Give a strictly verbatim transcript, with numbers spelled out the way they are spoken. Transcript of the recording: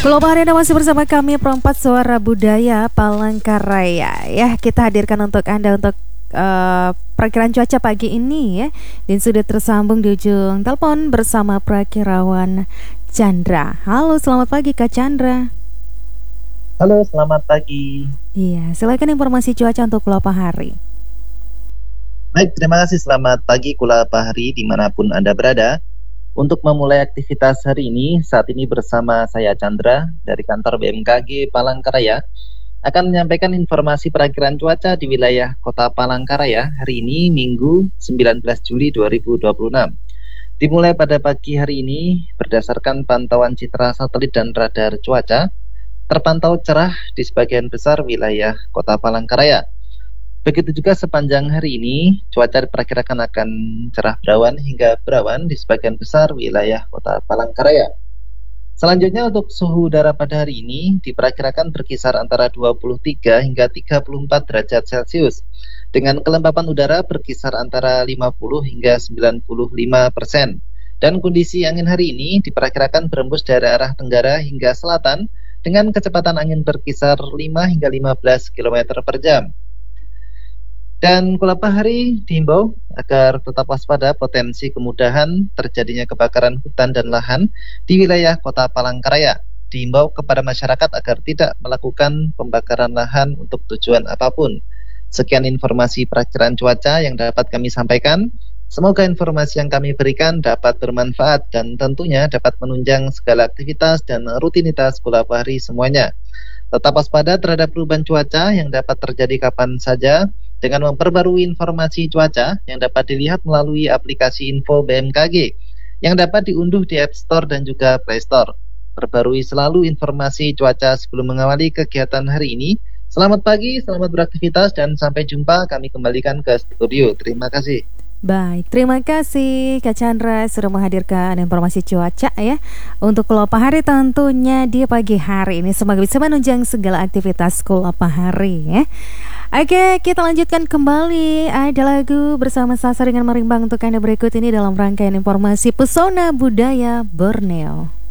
Pulau Bahari, Anda masih bersama kami Perempat Suara Budaya Palangkaraya. Ya, kita hadirkan untuk Anda untuk uh, perakiraan cuaca pagi ini ya. Dan sudah tersambung di ujung telepon bersama Prakirawan Chandra. Halo, selamat pagi Kak Chandra. Halo, selamat pagi. Iya, silakan informasi cuaca untuk Pulau Bahari. Baik, terima kasih. Selamat pagi Pulau Bahari dimanapun Anda berada. Untuk memulai aktivitas hari ini, saat ini bersama saya Chandra dari kantor B M K G Palangkaraya akan menyampaikan informasi perakiraan cuaca di wilayah Kota Palangkaraya hari ini Minggu sembilan belas Juli dua ribu dua puluh enam. Dimulai pada pagi hari ini berdasarkan pantauan citra satelit dan radar cuaca, terpantau cerah di sebagian besar wilayah Kota Palangkaraya. Begitu juga sepanjang hari ini, cuaca diperkirakan akan cerah berawan hingga berawan di sebagian besar wilayah Kota Palangkaraya. Selanjutnya untuk suhu udara pada hari ini diperkirakan berkisar antara dua puluh tiga hingga tiga puluh empat derajat Celcius, dengan kelembapan udara berkisar antara lima puluh hingga sembilan puluh lima persen. Dan kondisi angin hari ini diperkirakan berembus dari arah tenggara hingga selatan dengan kecepatan angin berkisar lima hingga lima belas kilometer per jam. Dan Pulau Bahari diimbau agar tetap waspada potensi kemudahan terjadinya kebakaran hutan dan lahan di wilayah Kota Palangkaraya. Diimbau kepada masyarakat agar tidak melakukan pembakaran lahan untuk tujuan apapun. Sekian informasi perakiraan cuaca yang dapat kami sampaikan. Semoga informasi yang kami berikan dapat bermanfaat dan tentunya dapat menunjang segala aktivitas dan rutinitas Pulau Bahari semuanya. Tetap waspada terhadap perubahan cuaca yang dapat terjadi kapan saja dengan memperbarui informasi cuaca yang dapat dilihat melalui aplikasi Info B M K G yang dapat diunduh di App Store dan juga Play Store. Perbarui selalu informasi cuaca sebelum mengawali kegiatan hari ini. Selamat pagi, selamat beraktivitas, dan sampai jumpa. Kami kembalikan ke studio. Terima kasih. Baik, terima kasih Kak Chandra sudah menghadirkan informasi cuaca ya untuk Pulau Bahari tentunya di pagi hari ini. Semoga bisa menunjang segala aktivitas Pulau Bahari ya. Oke, kita lanjutkan kembali. Ada lagu bersama Sasa dengan Marimbang untuk Anda berikut ini dalam rangkaian informasi Pesona Budaya Borneo.